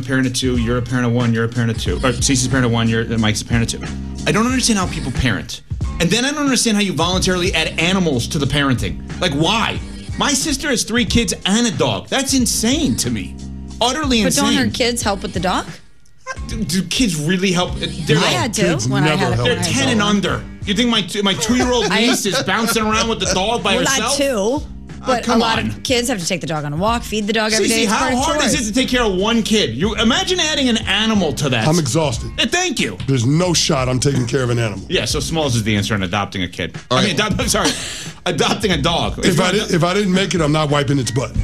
a parent of 2, you're a parent of 1, you're a parent of 2. Or Cece's a parent of 1, Mike's a parent of 2. I don't understand how people parent. And then I don't understand how you voluntarily add animals to the parenting. Like, why? My sister has 3 kids and a dog. That's insane to me. Utterly insane. But don't her kids help with the dog? Do kids really help? I had to when I had a They're 10 and under. You think my 2-year-old niece is bouncing around with the dog by herself? Not 2. But a lot of kids have to take the dog on a walk, feed the dog every day. How hard is it to take care of 1 kid? You imagine adding an animal to that. I'm exhausted. Thank you. There's no shot I'm taking care of an animal. Yeah, so Smalls is the answer on adopting a kid. Adopting a dog. If I didn't make it, I'm not wiping its butt.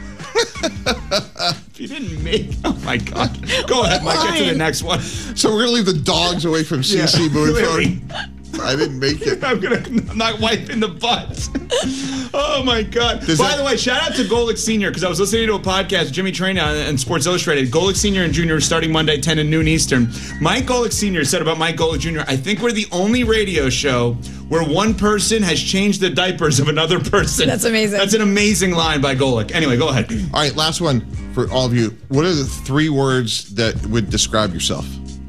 If you didn't make, oh my God. Go ahead, Mike, get to the next one. So we're going to leave the dogs away from CC moving forward. I didn't make it. I'm not wiping the butt. Oh my God. By the way, shout out to Golick Sr. because I was listening to a podcast, Jimmy Train and Sports Illustrated. Golick Sr. and Jr. starting Monday, 10 to noon Eastern. Mike Golick Sr. said about Mike Golick Jr., I think we're the only radio show where one person has changed the diapers of another person. That's amazing. That's an amazing line by Golick. Anyway, go ahead. All right, last one for all of you. What are the 3 words that would describe yourself?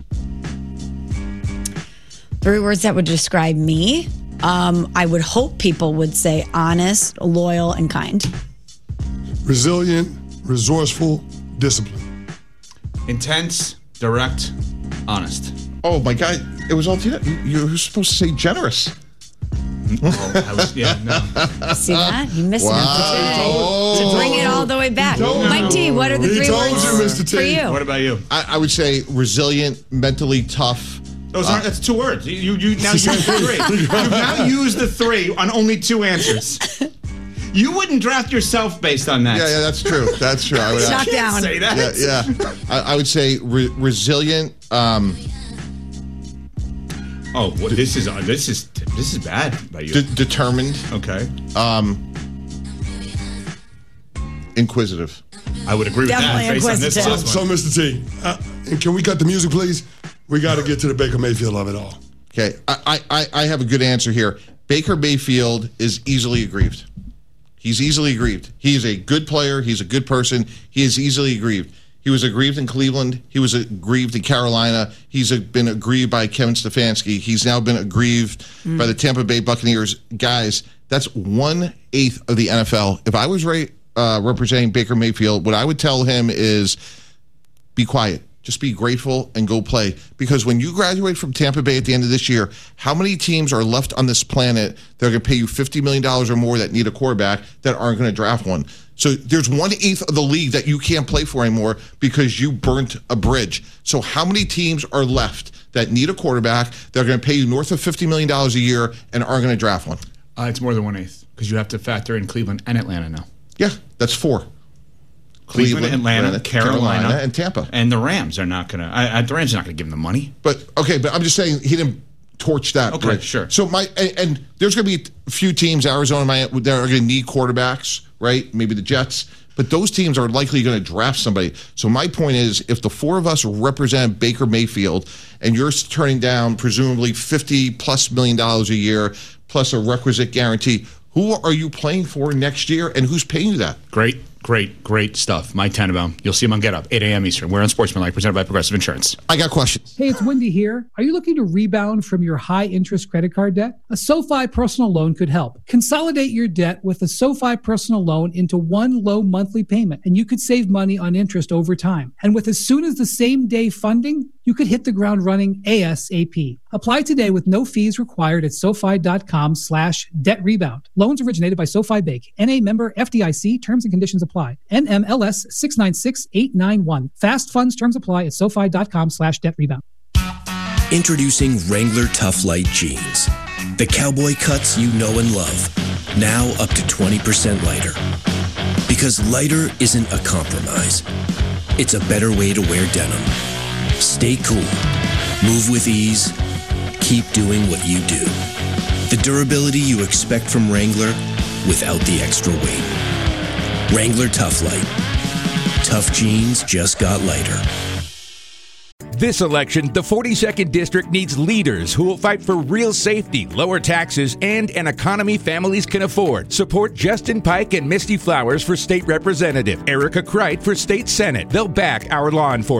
3 words that would describe me. I would hope people would say honest, loyal, and kind. Resilient, resourceful, disciplined. Intense, direct, honest. Oh my God, it was all together. You were supposed to say generous. No. See that? You missed it today. To bring it all the way back. Mike T, what are the 3 words for you? What about you? I would say resilient, mentally tough. That's 2 words. You now used 3. You've now used the 3 on only 2 answers. You wouldn't draft yourself based on that. Yeah, that's true. That's true. I would Shot down. Say that. Yeah. I would say resilient. This is bad by you. Determined. Okay. Inquisitive. I would agree with Definitely that. inquisitive. So, Mr. T, and can we cut the music, please? We got to get to the Baker Mayfield of it all. Okay, I have a good answer here. Baker Mayfield is easily aggrieved. He's easily aggrieved. He is a good player. He's a good person. He is easily aggrieved. He was aggrieved in Cleveland. He was aggrieved in Carolina. He's been aggrieved by Kevin Stefanski. He's now been aggrieved by the Tampa Bay Buccaneers. Guys, that's 1/8 of the NFL. If I was representing Baker Mayfield, what I would tell him is be quiet. Just be grateful and go play. Because when you graduate from Tampa Bay at the end of this year, how many teams are left on this planet that are going to pay you $50 million or more that need a quarterback that aren't going to draft one? So there's 1/8 of the league that you can't play for anymore because you burnt a bridge. So how many teams are left that need a quarterback that are going to pay you north of $50 million a year and aren't going to draft one? It's more than 1/8 because you have to factor in Cleveland and Atlanta now. Yeah, that's 4. Cleveland, Atlanta, Carolina, and Tampa. And the Rams are not going to. The Rams are not going to give them the money. But I'm just saying he didn't torch that. Okay, bridge. Sure. So and there's going to be a few teams, Arizona, Miami, that are going to need quarterbacks, right? Maybe the Jets. But those teams are likely going to draft somebody. So my point is, if the 4 of us represent Baker Mayfield, and you're turning down presumably $50+ million a year plus a requisite guarantee, who are you playing for next year, and who's paying you that? Great stuff. Mike Tannenbaum. You'll see him on Get Up, 8 a.m. Eastern. We're on Sportsmanlike, presented by Progressive Insurance. I got questions. Hey, it's Wendy here. Are you looking to rebound from your high-interest credit card debt? A SoFi personal loan could help. Consolidate your debt with a SoFi personal loan into one low monthly payment, and you could save money on interest over time. And with as soon as the same day funding, you could hit the ground running ASAP. Apply today with no fees required at SoFi.com/debt rebound. Loans originated by SoFi Bank. NA member FDIC. Terms and conditions apply. NMLS 696891. Fast funds terms apply at SoFi.com/debt rebound. Introducing Wrangler Tough Light Jeans. The cowboy cuts you know and love. Now up to 20% lighter. Because lighter isn't a compromise. It's a better way to wear denim. Stay cool. Move with ease. Keep doing what you do. The durability you expect from Wrangler without the extra weight. Wrangler Tough Light. Tough jeans just got lighter. This election, the 42nd District needs leaders who will fight for real safety, lower taxes, and an economy families can afford. Support Justin Pike and Misty Flowers for State Representative, Erica Kreit for State Senate. They'll back our law enforcement.